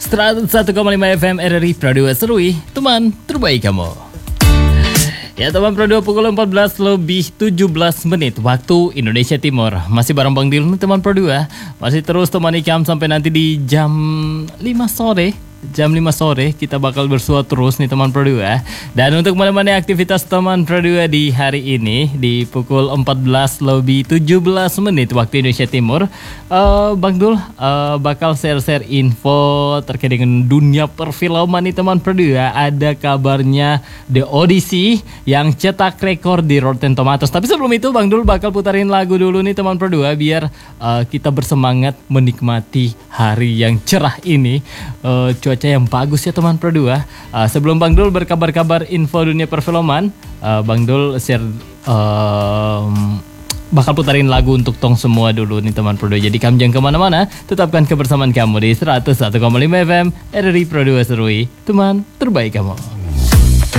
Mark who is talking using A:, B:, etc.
A: 101,5 FM RRI Pradua Serui, teman terbaik kamu. Ya teman Pradua, pukul 14 lebih 17 menit waktu Indonesia Timur. Masih bareng Bang Dil teman Pradua. Masih terus temani kamu sampai nanti di jam 5 sore. Jam 5 sore kita bakal bersua terus nih teman Pradua. Dan untuk menemani aktivitas teman Pradua di hari ini di pukul 14 lebih 17 menit waktu Indonesia Timur, Bang Dul bakal share-share info terkait dengan dunia perfilman nih teman Pradua. Ada kabarnya The Odyssey yang cetak rekor di Rotten Tomatoes. Tapi sebelum itu Bang Dul bakal putarin lagu dulu nih teman Pradua biar kita bersemangat menikmati hari yang cerah ini. Cuaca yang bagus ya teman Pradua. Sebelum Bang Dul berkabar-kabar info dunia perfilman, Bang Dul share bakal putarin lagu untuk tong semua dulu nih teman Pradua. Jadi kamu jangan kemana-mana, tetapkan kebersamaan kamu di 101,5 FM RRI Pradua Serui, teman terbaik kamu.